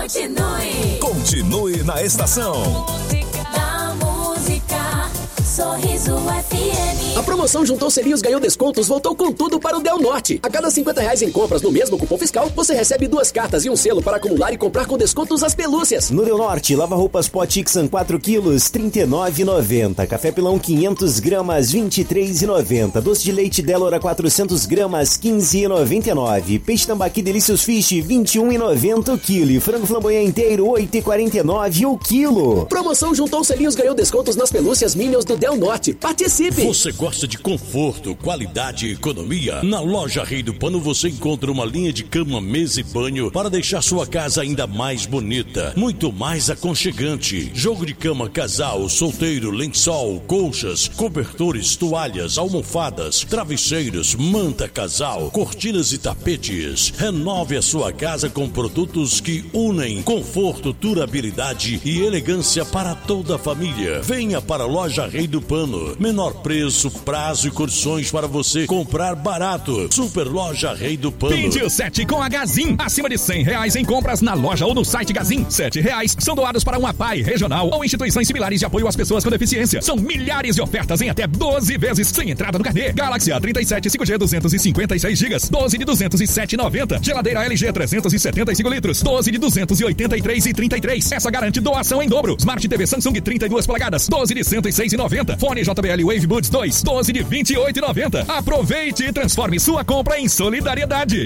Continue na estação. Da música, Sorriso FM. A promoção Juntou Selinhos Ganhou Descontos voltou com tudo para o Del Norte. A cada R$50 em compras no mesmo cupom fiscal, você recebe 2 cartas e um selo para acumular e comprar com descontos as pelúcias. No Del Norte, lava-roupas Pó Tixan 4 quilos, R$ 39,90. Café Pilão 500 gramas, R$ 23,90. Doce de leite Delora 400 gramas, R$ 15,99. Peixe Tambaqui Delicious Fish, R$ 21,90 o quilo. Frango flamboyant inteiro, R$ 8,49 o quilo. Promoção Juntou Selinhos Ganhou Descontos nas pelúcias Minions do Del Norte. Participe! Você gosta de conforto, qualidade e economia? Na loja Rei do Pano você encontra uma linha de cama, mesa e banho para deixar sua casa ainda mais bonita, muito mais aconchegante. Jogo de cama casal, solteiro, lençol, colchas, cobertores, toalhas, almofadas, travesseiros, manta casal, cortinas e tapetes. Renove a sua casa com produtos que unem conforto, durabilidade e elegância para toda a família. Venha para a loja Rei do Pano. Menor preço, prazo e condições para você comprar barato. Super Loja Rei do Pano. Pediu 7 com a Gazin. Acima de R$100 em compras na loja ou no site Gazin. R$7 são doados para uma APAI regional ou instituições similares de apoio às pessoas com deficiência. São milhares de ofertas em até 12 vezes sem entrada no carnê. Galaxy A37 5G 256 GB, 12 de 207,90. Geladeira LG 375 litros, 12 de 283,33. Essa garante doação em dobro. Smart TV Samsung 32 polegadas, 12 de 106,90. Fone JBL Wave Buds 2, 12 de 28,90. Aproveite e transforme sua compra em solidariedade.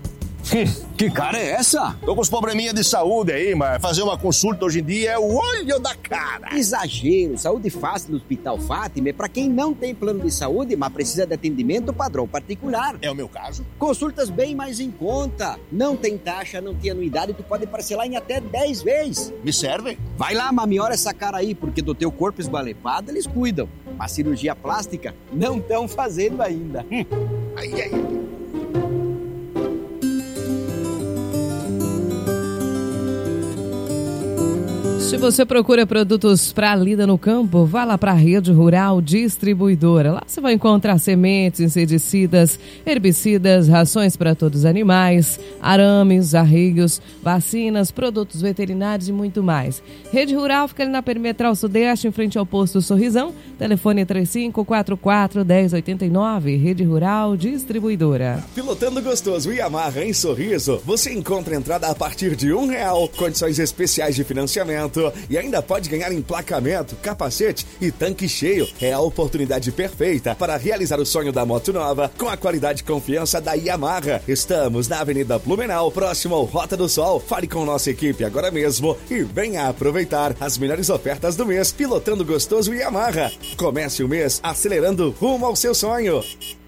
Que cara é essa? Tô com uns probleminha de saúde aí, mas fazer uma consulta hoje em dia é o olho da cara. Exagero. Saúde fácil no Hospital Fátima é pra quem não tem plano de saúde, mas precisa de atendimento padrão particular. É o meu caso. Consultas bem mais em conta. Não tem taxa, não tem anuidade, tu pode parcelar em até 10 vezes. Me serve? Vai lá, mamiora essa cara aí, porque do teu corpo esbalepado eles cuidam. Mas cirurgia plástica não estão fazendo ainda. Ai. Se você procura produtos para a lida no campo, vá lá para a Rede Rural Distribuidora. Lá você vai encontrar sementes, inseticidas, herbicidas, rações para todos os animais, arames, arreios, vacinas, produtos veterinários e muito mais. Rede Rural fica ali na Perimetral Sudeste, em frente ao posto Sorrisão. Telefone 3544-1089. Rede Rural Distribuidora. Pilotando gostoso e Yamaha em Sorriso, você encontra entrada a partir de R$1, condições especiais de financiamento e ainda pode ganhar emplacamento, capacete e tanque cheio. É a oportunidade perfeita para realizar o sonho da moto nova com a qualidade e confiança da Yamaha. Estamos na Avenida Blumenau, próximo ao Rota do Sol. Fale com nossa equipe agora mesmo e venha aproveitar as melhores ofertas do mês. Pilotando gostoso e Yamaha. Comece o mês acelerando rumo ao seu sonho.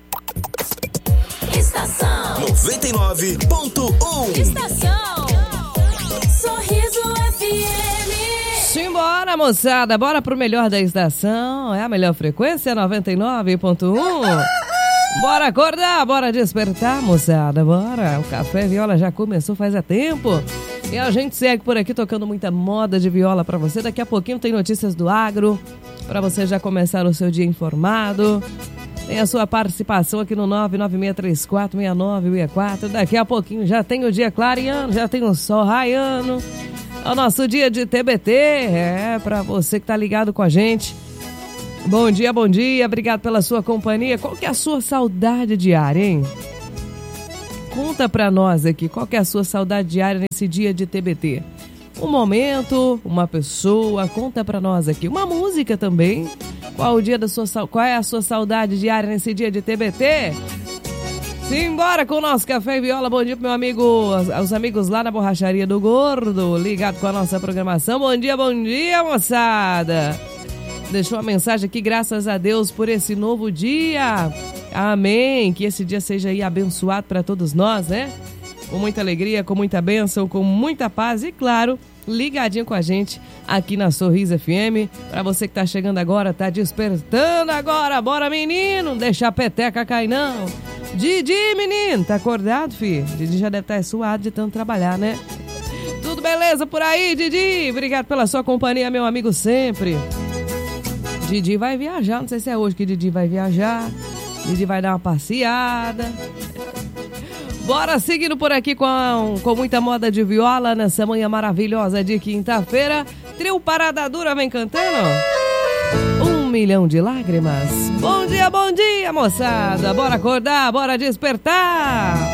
Estação 99.1. Estação Sorriso FM. Simbora, moçada, bora pro melhor da estação. É a melhor frequência, 99.1. Bora acordar, bora despertar, moçada, bora. O Café Viola já começou faz tempo. E a gente segue por aqui tocando muita moda de viola pra você. Daqui a pouquinho tem notícias do agro, pra você já começar o seu dia informado. Tem a sua participação aqui no 996346964. Daqui a pouquinho já tem o dia clareando, já tem o sol raiando. É o nosso dia de TBT, pra você que tá ligado com a gente. Bom dia, obrigado pela sua companhia. Qual que é a sua saudade diária, hein? Conta pra nós aqui, qual que é a sua saudade diária nesse dia de TBT? Um momento, uma pessoa, conta pra nós aqui. Uma música também. Qual é a sua saudade diária nesse dia de TBT? Simbora com o nosso Café e Viola. Bom dia pro meu amigo, aos amigos lá na Borracharia do Gordo, ligado com a nossa programação. Bom dia, moçada. Deixou uma mensagem aqui, graças a Deus por esse novo dia. Amém. Que esse dia seja aí abençoado para todos nós, né? Com muita alegria, com muita bênção, com muita paz e, claro, ligadinho com a gente aqui na Sorriso FM. Pra você que tá chegando agora, tá despertando agora. Bora, menino, não deixa a peteca cair, não. Didi, menino, tá acordado, filho? Didi já deve estar suado de tanto trabalhar, né? Tudo beleza por aí, Didi? Obrigado pela sua companhia, meu amigo, sempre. Didi vai viajar, não sei se é hoje que Didi vai viajar. Didi vai dar uma passeada. Bora seguindo por aqui com muita moda de viola nessa manhã maravilhosa de quinta-feira. Trio Parada Dura vem cantando 1 milhão de lágrimas. Bom dia, moçada. Bora acordar, bora despertar.